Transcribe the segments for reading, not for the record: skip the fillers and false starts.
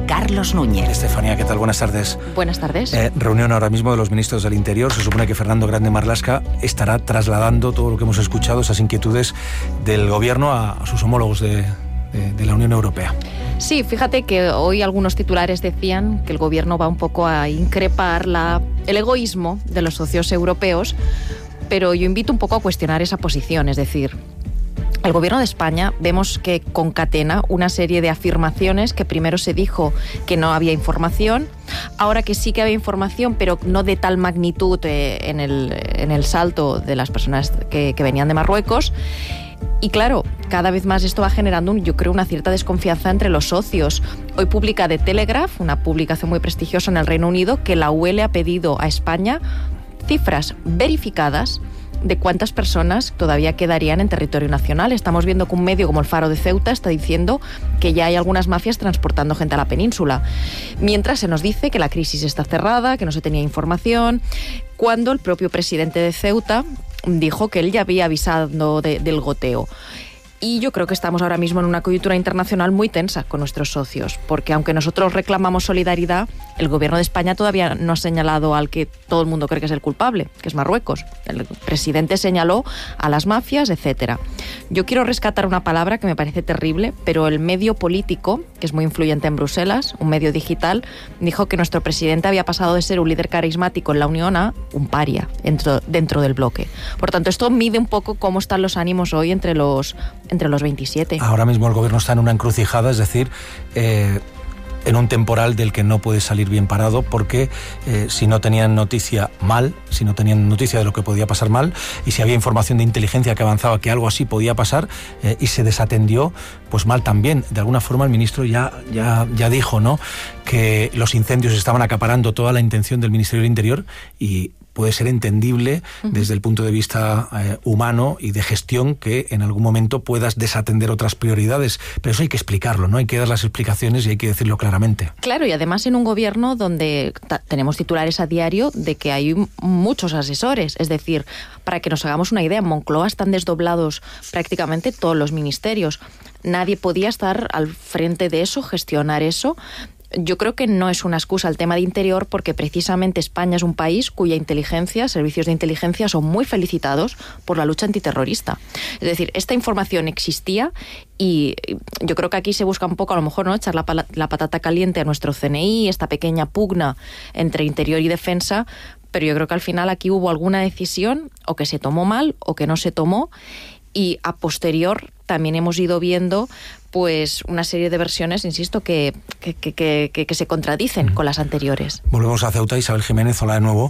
Carlos Núñez. Estefanía, ¿qué tal? Buenas tardes. Buenas tardes. Reunión ahora mismo de los ministros del Interior. Se supone que Fernando Grande Marlaska estará trasladando todo lo que hemos escuchado, esas inquietudes del Gobierno a sus homólogos de la Unión Europea. Sí, fíjate que hoy algunos titulares decían que el Gobierno va un poco a increpar el egoísmo de los socios europeos, pero yo invito un poco a cuestionar esa posición, es decir, el Gobierno de España vemos que concatena una serie de afirmaciones que primero se dijo que no había información, ahora que sí que había información, pero no de tal magnitud en el salto de las personas que venían de Marruecos. Y claro, cada vez más esto va generando, yo creo, una cierta desconfianza entre los socios. Hoy publica The Telegraph, una publicación muy prestigiosa en el Reino Unido, que la UE le ha pedido a España cifras verificadas de cuántas personas todavía quedarían en territorio nacional. Estamos viendo que un medio como el Faro de Ceuta está diciendo que ya hay algunas mafias transportando gente a la península. Mientras se nos dice que la crisis está cerrada, que no se tenía información, cuando el propio presidente de Ceuta dijo que él ya había avisado del goteo. Y yo creo que estamos ahora mismo en una coyuntura internacional muy tensa con nuestros socios, porque aunque nosotros reclamamos solidaridad, el Gobierno de España todavía no ha señalado al que todo el mundo cree que es el culpable, que es Marruecos. El presidente señaló a las mafias, etcétera. Yo quiero rescatar una palabra que me parece terrible, pero el medio político, que es muy influyente en Bruselas, un medio digital, dijo que nuestro presidente había pasado de ser un líder carismático en la Unión a un paria dentro del bloque. Por tanto, esto mide un poco cómo están los ánimos hoy entre los 27. Ahora mismo el Gobierno está en una encrucijada, es decir, en un temporal del que no puede salir bien parado, porque si no tenían noticia de lo que podía pasar mal, y si había información de inteligencia que avanzaba que algo así podía pasar y se desatendió, pues mal también. De alguna forma el ministro ya dijo, ¿no?, que los incendios estaban acaparando toda la intención del Ministerio del Interior, y puede ser entendible desde el punto de vista humano y de gestión que en algún momento puedas desatender otras prioridades, pero eso hay que explicarlo, ¿no? Hay que dar las explicaciones y hay que decirlo claramente. Claro, y además en un gobierno donde tenemos titulares a diario de que hay muchos asesores, es decir, para que nos hagamos una idea, en Moncloa están desdoblados prácticamente todos los ministerios. Nadie podía estar al frente de eso, gestionar eso. Yo creo que no es una excusa el tema de interior, porque precisamente España es un país cuya inteligencia, servicios de inteligencia son muy felicitados por la lucha antiterrorista. Es decir, esta información existía y yo creo que aquí se busca un poco, a lo mejor, ¿no?, echar la patata caliente a nuestro CNI, esta pequeña pugna entre interior y defensa, pero yo creo que al final aquí hubo alguna decisión o que se tomó mal o que no se tomó, y a posterior también hemos ido viendo pues una serie de versiones, insisto, que se contradicen con las anteriores. Volvemos a Ceuta. Isabel Jiménez, hola de nuevo.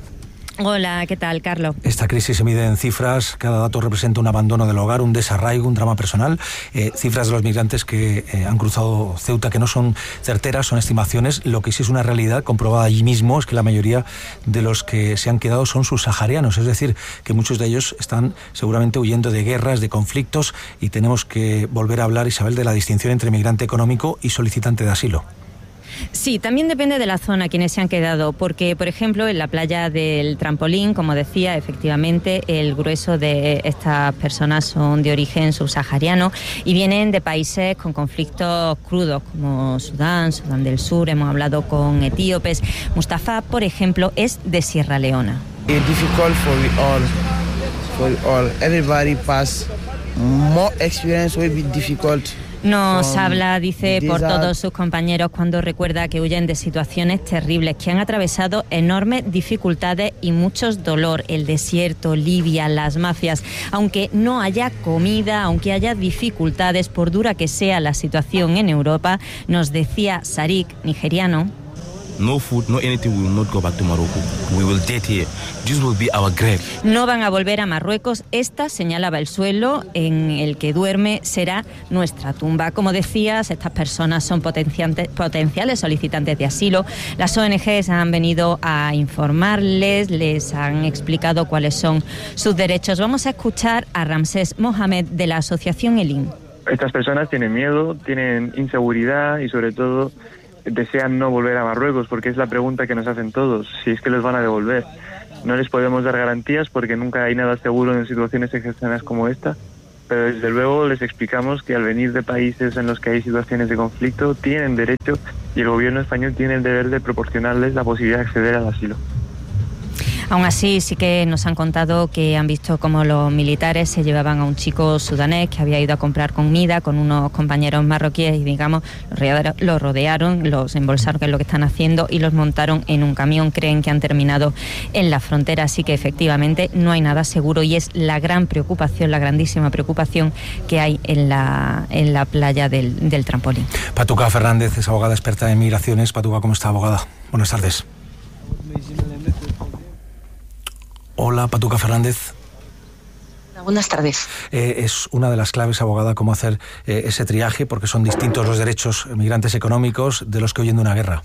Hola, ¿qué tal, Carlos? Esta crisis se mide en cifras, cada dato representa un abandono del hogar, un desarraigo, un drama personal. Cifras de los migrantes que han cruzado Ceuta, que no son certeras, son estimaciones. Lo que sí es una realidad comprobada allí mismo es que la mayoría de los que se han quedado son subsaharianos, es decir, que muchos de ellos están seguramente huyendo de guerras, de conflictos, y tenemos que volver a hablar, Isabel, de la distinción entre migrante económico y solicitante de asilo. Sí, también depende de la zona quienes se han quedado, porque, por ejemplo, en la playa del Trampolín, como decía, efectivamente, el grueso de estas personas son de origen subsahariano y vienen de países con conflictos crudos, como Sudán del Sur, hemos hablado con etíopes. Mustafa, por ejemplo, es de Sierra Leona. It's difficult for all. Everybody pass more experience will be difficult. Nos habla, dice, por todos sus compañeros cuando recuerda que huyen de situaciones terribles, que han atravesado enormes dificultades y muchos dolor. El desierto, Libia, las mafias. Aunque no haya comida, aunque haya dificultades, por dura que sea la situación en Europa, nos decía Sarik, nigeriano. No food, no anything, we will not go back to Morocco. We will dead here. This will be our grave. No van a volver a Marruecos. Esta, señalaba, el suelo en el que duerme será nuestra tumba. Como decías, estas personas son potenciales solicitantes de asilo. Las ONGs han venido a informarles, les han explicado cuáles son sus derechos. Vamos a escuchar a Ramsés Mohamed de la asociación ELIN. Estas personas tienen miedo, tienen inseguridad y sobre todo desean no volver a Marruecos, porque es la pregunta que nos hacen todos, si es que les van a devolver. No les podemos dar garantías porque nunca hay nada seguro en situaciones excepcionales como esta, pero desde luego les explicamos que al venir de países en los que hay situaciones de conflicto tienen derecho y el gobierno español tiene el deber de proporcionarles la posibilidad de acceder al asilo. Aún así, sí que nos han contado que han visto cómo los militares se llevaban a un chico sudanés que había ido a comprar comida con unos compañeros marroquíes y, digamos, los rodearon, los embolsaron, que es lo que están haciendo, y los montaron en un camión. Creen que han terminado en la frontera, así que efectivamente no hay nada seguro y es la gran preocupación, la grandísima preocupación que hay en la playa del Trampolín. Patuca Fernández es abogada experta en migraciones. Patuca, ¿cómo está, abogada? Buenas tardes. Hola, Patuca Fernández. Buenas tardes. Es una de las claves, abogada, cómo hacer ese triaje, porque son distintos los derechos migrantes económicos de los que huyen de una guerra.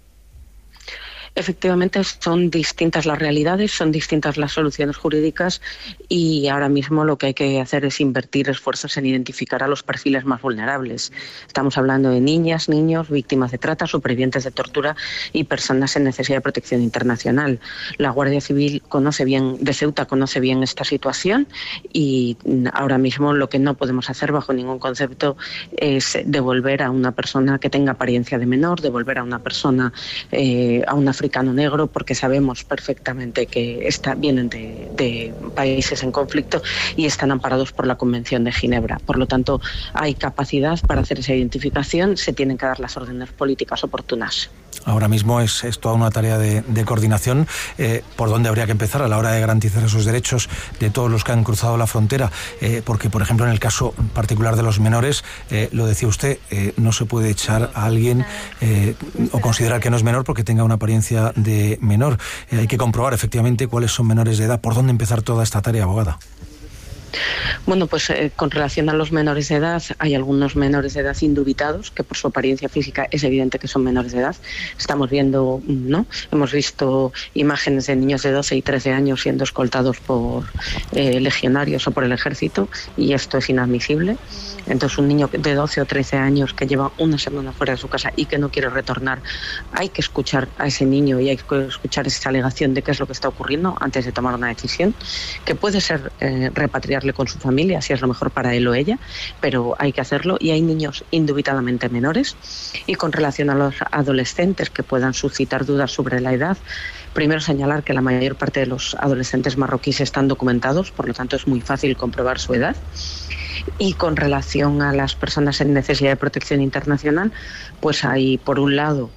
Efectivamente, son distintas las realidades, son distintas las soluciones jurídicas y ahora mismo lo que hay que hacer es invertir esfuerzos en identificar a los perfiles más vulnerables. Estamos hablando de niñas, niños, víctimas de trata, supervivientes de tortura y personas en necesidad de protección internacional. La Guardia Civil de Ceuta conoce bien esta situación y ahora mismo lo que no podemos hacer bajo ningún concepto es devolver a una persona que tenga apariencia de menor, devolver a una persona, a un africano negro, porque sabemos perfectamente que vienen de países en conflicto y están amparados por la Convención de Ginebra. Por lo tanto, hay capacidad para hacer esa identificación, se tienen que dar las órdenes políticas oportunas. Ahora mismo es toda una tarea de coordinación. ¿Por dónde habría que empezar a la hora de garantizar esos derechos de todos los que han cruzado la frontera? Porque, por ejemplo, en el caso particular de los menores, lo decía usted, no se puede echar a alguien o considerar que no es menor porque tenga una apariencia de menor. Hay que comprobar efectivamente cuáles son menores de edad. ¿Por dónde empezar toda esta tarea, abogada? Bueno, pues con relación a los menores de edad, hay algunos menores de edad indubitados que por su apariencia física es evidente que son menores de edad. Estamos viendo, ¿no? Hemos visto imágenes de niños de 12 y 13 años siendo escoltados por legionarios o por el ejército y esto es inadmisible. Entonces, un niño de 12 o 13 años que lleva una semana fuera de su casa y que no quiere retornar, hay que escuchar a ese niño y hay que escuchar esa alegación de qué es lo que está ocurriendo antes de tomar una decisión, que puede ser repatriarle con su familia, si es lo mejor para él o ella, pero hay que hacerlo. Y hay niños indubitadamente menores. Y con relación a los adolescentes que puedan suscitar dudas sobre la edad, primero señalar que la mayor parte de los adolescentes marroquíes están documentados, por lo tanto es muy fácil comprobar su edad. Y con relación a las personas en necesidad de protección internacional, pues hay, por un lado,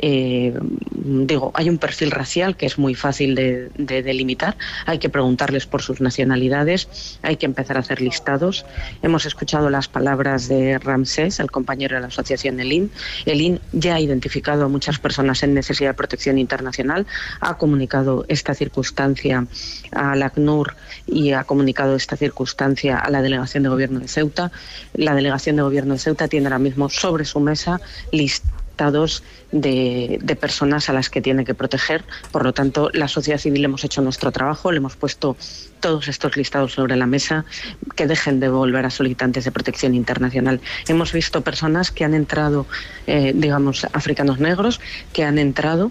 hay un perfil racial que es muy fácil de delimitar. Hay que preguntarles por sus nacionalidades, hay que empezar a hacer listados. Hemos escuchado las palabras de Ramsés, el compañero de la asociación ELIN. ELIN ya ha identificado a muchas personas en necesidad de protección internacional, ha comunicado esta circunstancia a la ACNUR y ha comunicado esta circunstancia a la Delegación de Gobierno de Ceuta. La Delegación de Gobierno de Ceuta tiene ahora mismo sobre su mesa listados de personas a las que tiene que proteger. Por lo tanto, la sociedad civil hemos hecho nuestro trabajo, le hemos puesto todos estos listados sobre la mesa, que dejen de volver a solicitantes de protección internacional. Hemos visto personas que han entrado, africanos negros, que han entrado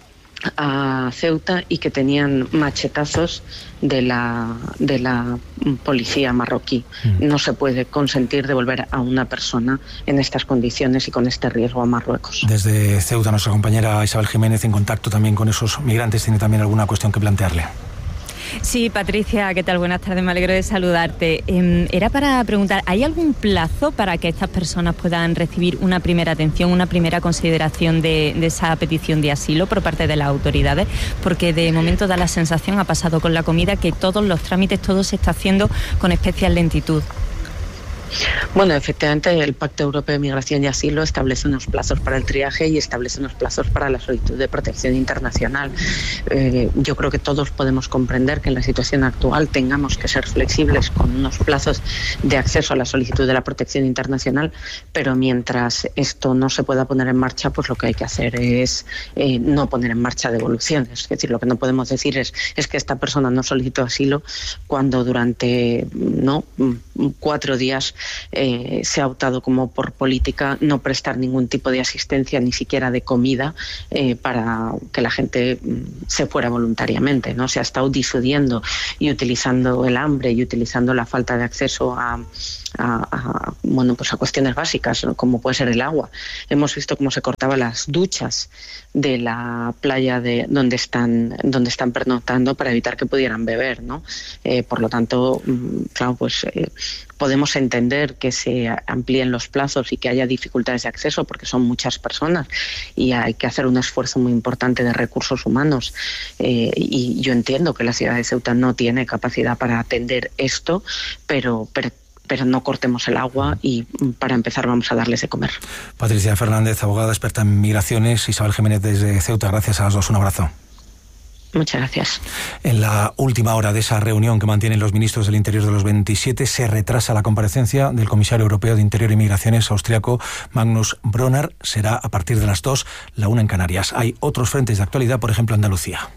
a Ceuta y que tenían machetazos de la policía marroquí. No se puede consentir devolver a una persona en estas condiciones y con este riesgo a Marruecos. Desde Ceuta, nuestra compañera Isabel Jiménez, en contacto también con esos migrantes, tiene también alguna cuestión que plantearle. Sí, Patricia, ¿qué tal? Buenas tardes, me alegro de saludarte. Era para preguntar, ¿hay algún plazo para que estas personas puedan recibir una primera atención, una primera consideración de esa petición de asilo por parte de las autoridades? Porque de momento da la sensación, ha pasado con la comida, que todos los trámites, todo se está haciendo con especial lentitud. Bueno, efectivamente, el Pacto Europeo de Migración y Asilo establece unos plazos para el triaje y establece unos plazos para la solicitud de protección internacional. Yo creo que todos podemos comprender que en la situación actual tengamos que ser flexibles con unos plazos de acceso a la solicitud de la protección internacional, pero mientras esto no se pueda poner en marcha, pues lo que hay que hacer es no poner en marcha devoluciones. Es decir, lo que no podemos decir es que esta persona no solicitó asilo cuando durante 4 días se ha optado como por política no prestar ningún tipo de asistencia, ni siquiera de comida, para que la gente se fuera voluntariamente, ¿no? Se ha estado disuadiendo y utilizando el hambre y utilizando la falta de acceso a cuestiones básicas, ¿no? Como puede ser el agua. Hemos visto cómo se cortaban las duchas de la playa de donde están pernoctando para evitar que pudieran beber, ¿no? Por lo tanto, claro, pues podemos entender que se amplíen los plazos y que haya dificultades de acceso porque son muchas personas y hay que hacer un esfuerzo muy importante de recursos humanos, y yo entiendo que la ciudad de Ceuta no tiene capacidad para atender esto, pero no cortemos el agua y para empezar vamos a darles de comer. Patricia Fernández, abogada experta en migraciones, Isabel Jiménez desde Ceuta, gracias a las dos, un abrazo. Muchas gracias. En la última hora de esa reunión que mantienen los ministros del Interior de los 27 se retrasa la comparecencia del comisario europeo de Interior y Migraciones austriaco Magnus Brunner. Será a partir de las 2, la 1 en Canarias. Hay otros frentes de actualidad, por ejemplo Andalucía.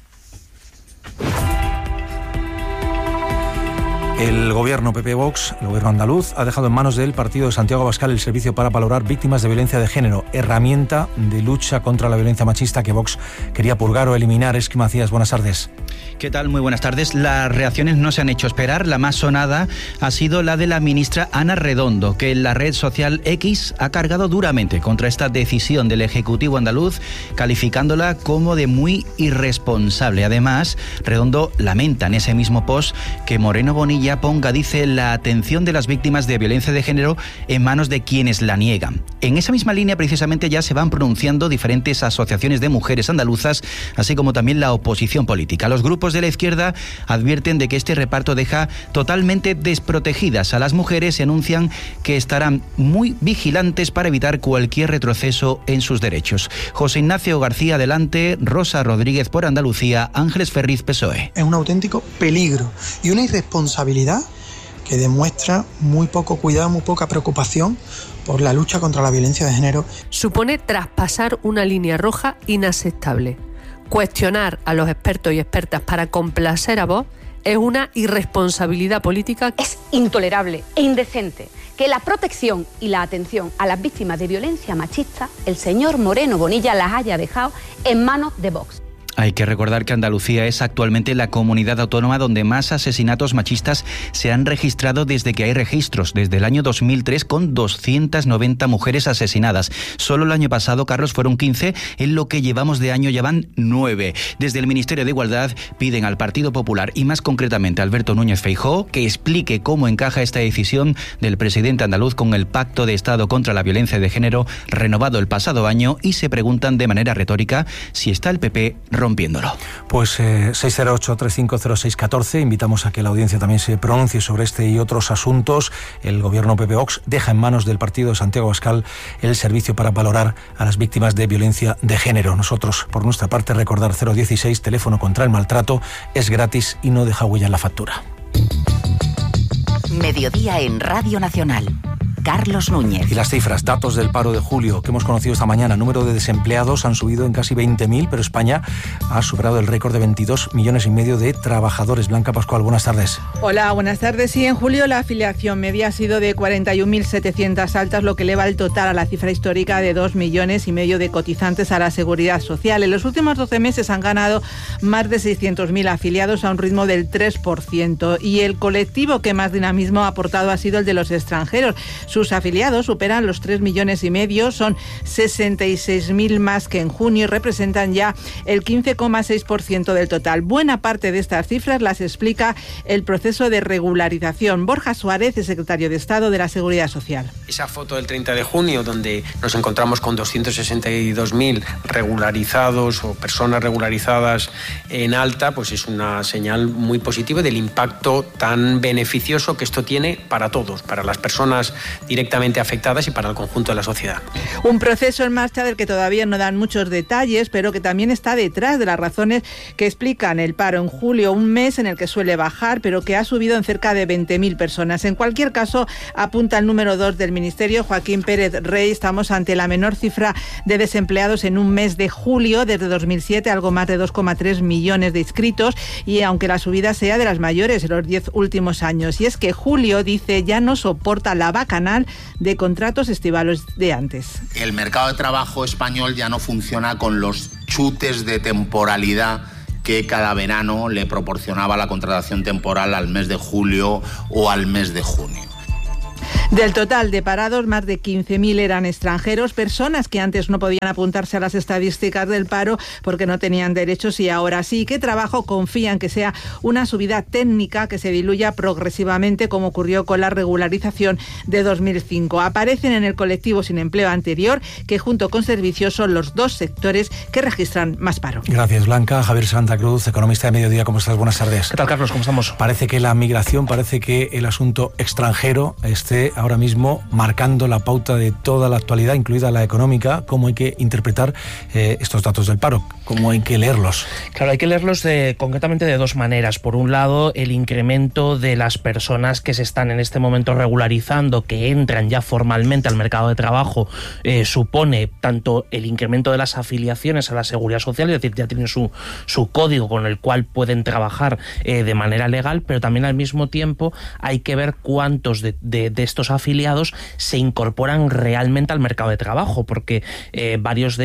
El gobierno PP-Vox, el gobierno andaluz, ha dejado en manos del partido de Santiago Abascal el servicio para valorar víctimas de violencia de género, herramienta de lucha contra la violencia machista que Vox quería purgar o eliminar. Esqui Macías, buenas tardes. ¿Qué tal? Muy buenas tardes. Las reacciones no se han hecho esperar. La más sonada ha sido la de la ministra Ana Redondo, que en la red social X ha cargado duramente contra esta decisión del Ejecutivo andaluz, calificándola como de muy irresponsable. Además, Redondo lamenta en ese mismo post que Moreno Bonilla ponga, dice, la atención de las víctimas de violencia de género en manos de quienes la niegan. En esa misma línea, precisamente, ya se van pronunciando diferentes asociaciones de mujeres andaluzas, así como también la oposición política. Los grupos de la izquierda advierten de que este reparto deja totalmente desprotegidas a las mujeres y anuncian que estarán muy vigilantes para evitar cualquier retroceso en sus derechos. José Ignacio García, Adelante; Rosa Rodríguez, por Andalucía; Ángeles Ferriz, PSOE. Es un auténtico peligro y una irresponsabilidad que demuestra muy poco cuidado, muy poca preocupación por la lucha contra la violencia de género. Supone traspasar una línea roja inaceptable. Cuestionar a los expertos y expertas para complacer a Vox es una irresponsabilidad política. Es intolerable e indecente que la protección y la atención a las víctimas de violencia machista, el señor Moreno Bonilla las haya dejado en manos de Vox. Hay que recordar que Andalucía es actualmente la comunidad autónoma donde más asesinatos machistas se han registrado desde que hay registros, desde el año 2003, con 290 mujeres asesinadas. Solo el año pasado, Carlos, fueron 15, en lo que llevamos de año ya van 9. Desde el Ministerio de Igualdad piden al Partido Popular, y más concretamente a Alberto Núñez Feijóo, que explique cómo encaja esta decisión del presidente andaluz con el Pacto de Estado contra la Violencia de Género renovado el pasado año, y se preguntan de manera retórica si está el PP rompiéndolo. Pues 608-350614, invitamos a que la audiencia también se pronuncie sobre este y otros asuntos. El gobierno PP-Vox deja en manos del partido de Santiago Abascal el servicio para valorar a las víctimas de violencia de género. Nosotros, por nuestra parte, recordar 016, teléfono contra el maltrato, es gratis y no deja huella en la factura. Mediodía en Radio Nacional. Carlos Núñez. Y las cifras, datos del paro de julio que hemos conocido esta mañana. Número de desempleados han subido en casi 20.000, pero España ha superado el récord de 22,5 millones de trabajadores. Blanca Pascual, buenas tardes. Hola, buenas tardes. Sí, en julio la afiliación media ha sido de 41.700 altas, lo que eleva el total a la cifra histórica de 2,5 millones de cotizantes a la Seguridad Social. En los últimos 12 meses han ganado más de 600.000 afiliados a un ritmo del 3%. Y el colectivo que más dinamismo ha aportado ha sido el de los extranjeros. Sus afiliados superan los 3,5 millones, son 66.000 más que en junio y representan ya el 15,6% del total. Buena parte de estas cifras las explica el proceso de regularización. Borja Suárez, el secretario de Estado de la Seguridad Social. Esa foto del 30 de junio, donde nos encontramos con 262.000 regularizados o personas regularizadas en alta, pues es una señal muy positiva del impacto tan beneficioso que esto tiene para todos, para las personas directamente afectadas y para el conjunto de la sociedad. Un proceso en marcha del que todavía no dan muchos detalles, pero que también está detrás de las razones que explican el paro en julio, un mes en el que suele bajar, pero que ha subido en cerca de 20.000 personas. En cualquier caso, apunta el número 2 del Ministerio, Joaquín Pérez Rey, estamos ante la menor cifra de desempleados en un mes de julio desde 2007, algo más de 2,3 millones de inscritos, y aunque la subida sea de las mayores en los 10 últimos años. Y es que julio, dice, ya no soporta la bacanal de contratos estivales de antes. El mercado de trabajo español ya no funciona con los chutes de temporalidad que cada verano le proporcionaba la contratación temporal al mes de julio o al mes de junio. Del total de parados, más de 15.000 eran extranjeros, personas que antes no podían apuntarse a las estadísticas del paro porque no tenían derechos y ahora sí. ¿Qué trabajo confían que sea una subida técnica que se diluya progresivamente, como ocurrió con la regularización de 2005? Aparecen en el colectivo sin empleo anterior, que junto con servicios son los dos sectores que registran más paro. Gracias, Blanca. Javier Santa Cruz, economista de Mediodía, ¿cómo estás? Buenas tardes. ¿Qué tal, Carlos? ¿Cómo estamos? Parece que la migración, parece que el asunto extranjero esté ahora mismo marcando la pauta de toda la actualidad, incluida la económica. ¿Cómo hay que interpretar estos datos del paro? ¿Cómo hay que leerlos? Claro, hay que leerlos concretamente de dos maneras. Por un lado, el incremento de las personas que se están en este momento regularizando, que entran ya formalmente al mercado de trabajo, supone tanto el incremento de las afiliaciones a la Seguridad Social, es decir, ya tienen su código con el cual pueden trabajar de manera legal, pero también al mismo tiempo hay que ver cuántos de estos afiliados se incorporan realmente al mercado de trabajo, porque varios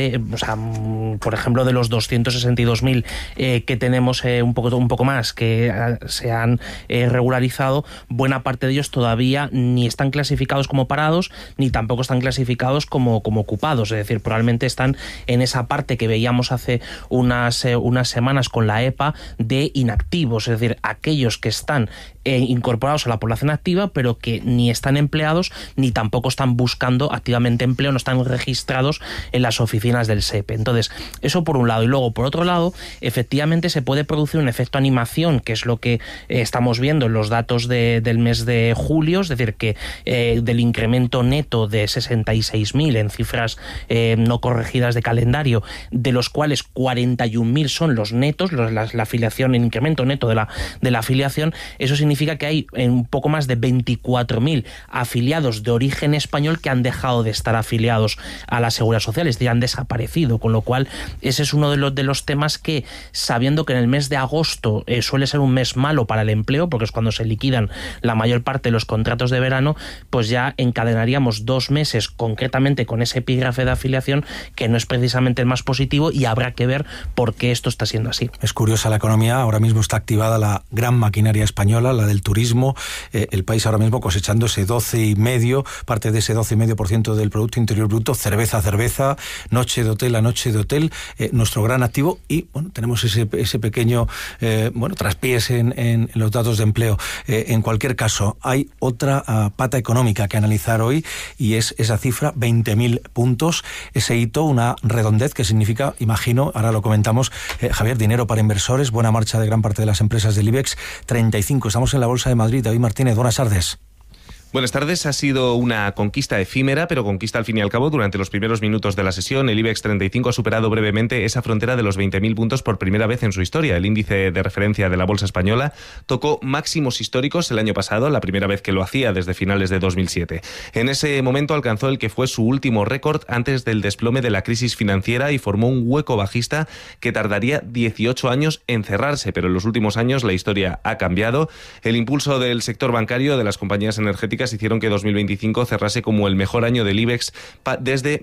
por ejemplo, de los 262.000 que tenemos, un poco más que se han regularizado, buena parte de ellos todavía ni están clasificados como parados, ni tampoco están clasificados como ocupados, es decir, probablemente están en esa parte que veíamos hace unas semanas con la EPA de inactivos, es decir, aquellos que están incorporados a la población activa, pero que ni están empleados ni tampoco están buscando activamente empleo, no están registrados en las oficinas del SEPE. Entonces, eso por un lado. Y luego, por otro lado, efectivamente se puede producir un efecto animación, que es lo que estamos viendo en los datos del mes de julio, es decir, que del incremento neto de 66.000 en cifras no corregidas de calendario, de los cuales 41.000 son los netos, la afiliación, el incremento neto de la afiliación. Eso significa que hay un poco más de 24.000 afiliados de origen español que han dejado de estar afiliados a la Seguridad Social, es decir, han desaparecido, con lo cual ese es uno de los temas que, sabiendo que en el mes de agosto suele ser un mes malo para el empleo, porque es cuando se liquidan la mayor parte de los contratos de verano, pues ya encadenaríamos 2 meses concretamente con ese epígrafe de afiliación que no es precisamente el más positivo, y habrá que ver por qué esto está siendo así. Es curiosa la economía, ahora mismo está activada la gran maquinaria española, la del turismo, el país ahora mismo cosechando ese 12,5%, parte de ese 12,5% del Producto Interior Bruto, cerveza, noche de hotel a noche de hotel, nuestro gran activo, y bueno, tenemos ese pequeño traspiés en los datos de empleo. En cualquier caso, hay otra pata económica que analizar hoy, y es esa cifra, 20.000 puntos, ese hito, una redondez que significa, imagino, ahora lo comentamos, Javier, dinero para inversores, buena marcha de gran parte de las empresas del IBEX 35. Estamos en la Bolsa de Madrid. David Martínez, buenas tardes. Buenas tardes. Ha sido una conquista efímera, pero conquista al fin y al cabo. Durante los primeros minutos de la sesión, el IBEX 35 ha superado brevemente esa frontera de los 20.000 puntos por primera vez en su historia. El índice de referencia de la bolsa española tocó máximos históricos el año pasado, la primera vez que lo hacía desde finales de 2007. En ese momento alcanzó el que fue su último récord antes del desplome de la crisis financiera y formó un hueco bajista que tardaría 18 años en cerrarse, pero en los últimos años la historia ha cambiado. El impulso del sector bancario, de las compañías energéticas, hicieron que 2025 cerrase como el mejor año del IBEX desde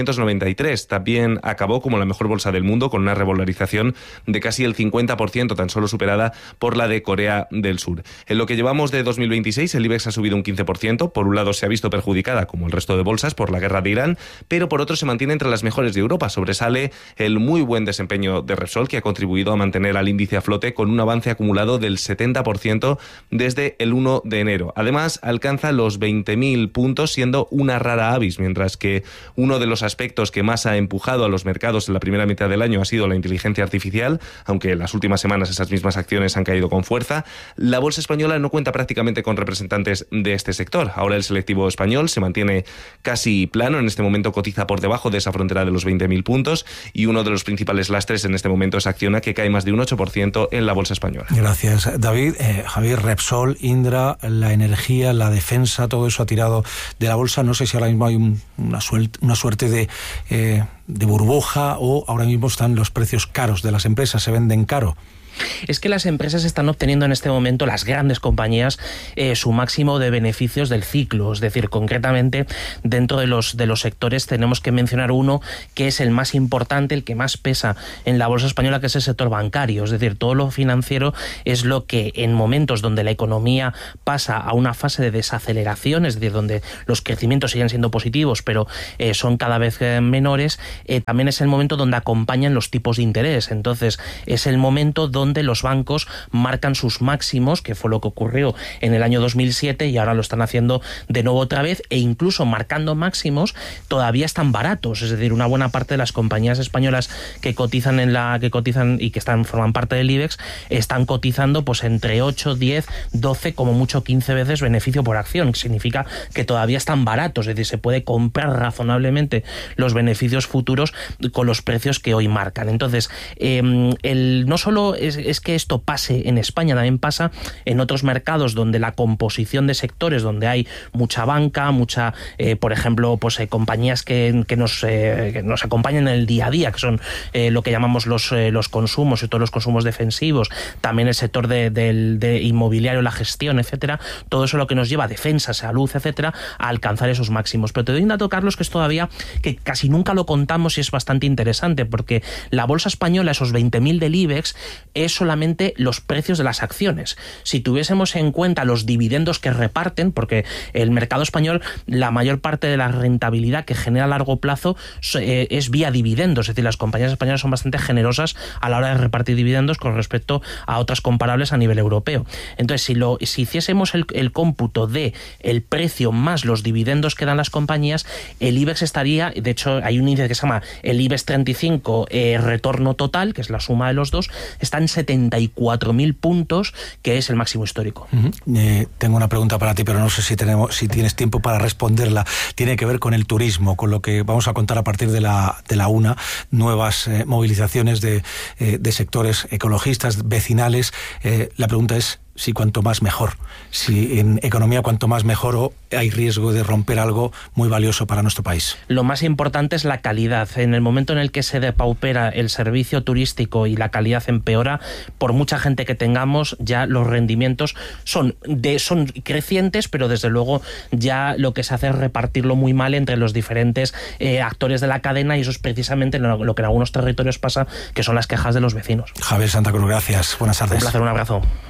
1993. También acabó como la mejor bolsa del mundo, con una revalorización de casi el 50%, tan solo superada por la de Corea del Sur. En lo que llevamos de 2026, el IBEX ha subido un 15%. Por un lado se ha visto perjudicada, como el resto de bolsas, por la guerra de Irán, pero por otro se mantiene entre las mejores de Europa. Sobresale el muy buen desempeño de Repsol, que ha contribuido a mantener al índice a flote con un avance acumulado del 70% desde el 1 de enero. Además, alcanza alcanza los 20.000 puntos, siendo una rara avis, mientras que uno de los aspectos que más ha empujado a los mercados en la primera mitad del año ha sido la inteligencia artificial, aunque en las últimas semanas esas mismas acciones han caído con fuerza. La bolsa española no cuenta prácticamente con representantes de este sector. Ahora el selectivo español se mantiene casi plano, en este momento cotiza por debajo de esa frontera de los 20.000 puntos, y uno de los principales lastres en este momento es Acciona, que cae más de un 8% en la bolsa española. Gracias, David. Javier, Repsol, Indra, la energía, la defensa, todo eso ha tirado de la bolsa. No sé si ahora mismo hay una suerte de burbuja, o ahora mismo están los precios caros de las empresas, se venden caro. Es que las empresas están obteniendo en este momento, las grandes compañías, su máximo de beneficios del ciclo. Es decir, concretamente, dentro de los sectores tenemos que mencionar uno que es el más importante, el que más pesa en la bolsa española, que es el sector bancario. Es decir, todo lo financiero es lo que en momentos donde la economía pasa a una fase de desaceleración, es decir, donde los crecimientos siguen siendo positivos, pero son cada vez menores, también es el momento donde acompañan los tipos de interés. Entonces, es el momento donde los bancos marcan sus máximos, que fue lo que ocurrió en el año 2007, y ahora lo están haciendo de nuevo otra vez, e incluso marcando máximos todavía están baratos. Es decir, una buena parte de las compañías españolas que cotizan y que forman parte del IBEX están cotizando pues entre 8, 10, 12, como mucho 15 veces beneficio por acción, que significa que todavía están baratos. Es decir, se puede comprar razonablemente los beneficios futuros con los precios que hoy marcan. Entonces, no solo es que esto pase en España, también pasa en otros mercados donde la composición de sectores, donde hay mucha banca, por ejemplo, pues compañías que nos acompañan en el día a día, que son lo que llamamos los consumos, y todos los consumos defensivos, también el sector de inmobiliario, la gestión, etcétera. Todo eso es lo que nos lleva a defensa, salud, etcétera, a alcanzar esos máximos. Pero te doy un dato, Carlos, que es todavía que casi nunca lo contamos y es bastante interesante, porque la bolsa española, esos 20.000 del IBEX, es solamente los precios de las acciones. Si tuviésemos en cuenta los dividendos que reparten, porque el mercado español, la mayor parte de la rentabilidad que genera a largo plazo es vía dividendos, es decir, las compañías españolas son bastante generosas a la hora de repartir dividendos con respecto a otras comparables a nivel europeo. Entonces, si hiciésemos el cómputo de el precio más los dividendos que dan las compañías, el IBEX estaría, de hecho hay un índice que se llama el IBEX 35 retorno total, que es la suma de los dos, está en 74.000 puntos, que es el máximo histórico. Tengo una pregunta para ti, pero no sé si tienes tiempo para responderla. Tiene que ver con el turismo, con lo que vamos a contar a partir de la una, nuevas movilizaciones de sectores ecologistas, vecinales. La pregunta es si cuanto más mejor, si en economía cuanto más mejor, o hay riesgo de romper algo muy valioso para nuestro país. Lo más importante es la calidad. En el momento en el que se depaupera el servicio turístico y la calidad empeora, por mucha gente que tengamos, ya los rendimientos son crecientes, pero desde luego ya lo que se hace es repartirlo muy mal entre los diferentes actores de la cadena, y eso es precisamente lo que en algunos territorios pasa, que son las quejas de los vecinos. Javier Santa Cruz, gracias. Buenas tardes. Un placer, un abrazo.